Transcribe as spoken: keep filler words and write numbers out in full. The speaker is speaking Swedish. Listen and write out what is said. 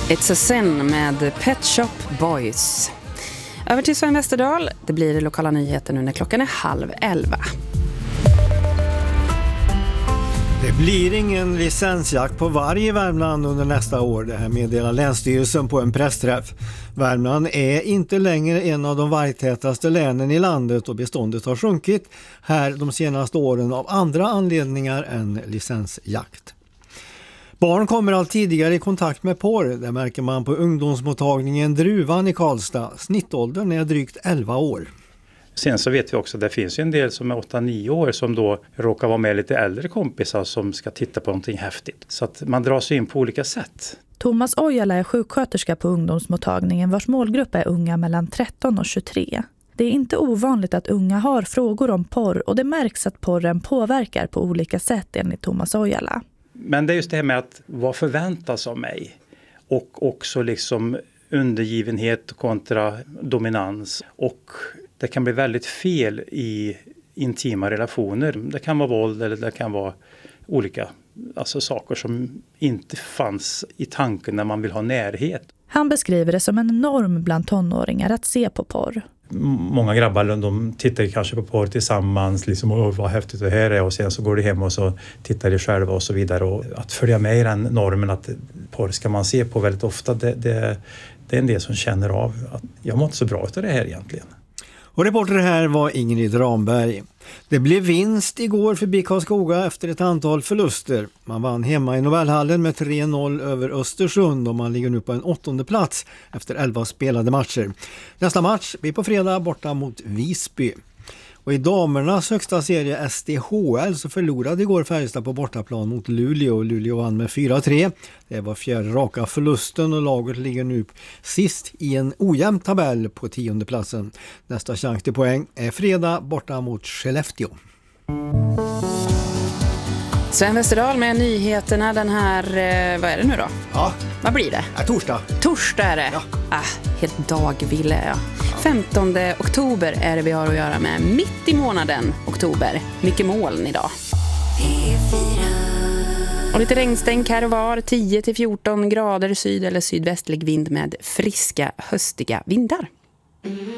It's a Sin med Pet Shop Boys. Över till Sven Westerdahl. Det blir det lokala nyheter nu när klockan är halv elva. Det blir ingen licensjakt på varg i Värmland under nästa år. Det här meddelar Länsstyrelsen på en pressträff. Värmland är inte längre en av de vargtätaste länen i landet och beståndet har sjunkit här de senaste åren av andra anledningar än licensjakt. Barn kommer allt tidigare i kontakt med porr. Det märker man på ungdomsmottagningen Druvan i Karlstad. Snittåldern är drygt elva år. Sen så vet vi också att det finns en del som är åtta nio år som då råkar vara med lite äldre kompisar som ska titta på någonting häftigt. Så att man drar sig in på olika sätt. Thomas Ojala är sjuksköterska på ungdomsmottagningen vars målgrupp är unga mellan tretton och tjugotre. Det är inte ovanligt att unga har frågor om porr och det märks att porren påverkar på olika sätt enligt Thomas Ojala. Men det är just det här med att vad förväntas av mig och också liksom undergivenhet kontra dominans, och det kan bli väldigt fel i intima relationer. Det kan vara våld eller det kan vara olika alltså saker som inte fanns i tanken när man vill ha närhet. Han beskriver det som en norm bland tonåringar att se på porr. Många grabbar de tittar kanske på porr tillsammans, liksom, åh vad häftigt det här är, och sen så går de hem och så tittar de själva och så vidare. Och att följa med i den normen att porr ska man se på väldigt ofta, det, det, det är en del som känner av att jag mår inte så bra av det här egentligen. Och reporter här var Ingrid Ramberg. Det blev vinst igår för B I K Karlskoga efter ett antal förluster. Man vann hemma i Novellhallen med tre noll över Östersund och man ligger nu på en åttonde plats efter elva spelade matcher. Nästa match blir på fredag borta mot Visby. Och i damernas högsta serie S D H L så förlorade igår Färjestad på bortaplan mot Luleå. Luleå vann med fyra tre. Det var fjärde raka förlusten och laget ligger nu sist i en ojämn tabell på tionde platsen. Nästa chans till poäng är fredag borta mot Skellefteå. Sven Westerdahl med nyheterna den här, vad är det nu då? Ja. Vad blir det? Ja, torsdag. Torsdag är det. Ja. Ah, helt dagville jag. femtonde oktober är det vi har att göra med. Mitt i månaden oktober. Mycket moln idag. Och lite regnstänk här och var. tio till fjorton grader syd- eller sydvästlig vind med friska höstiga vindar.